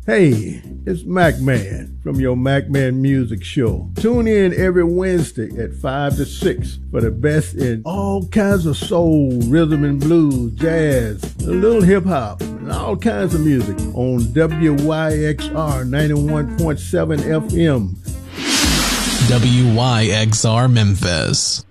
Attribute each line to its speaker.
Speaker 1: Hey, it's Mac Man from your Mac Man Music Show. Tune in every Wednesday at 5 to 6 for the best in all kinds of soul, rhythm and blues, jazz, a little hip hop, and all kinds of music on WYXR 91.7 FM.
Speaker 2: WYXR Memphis.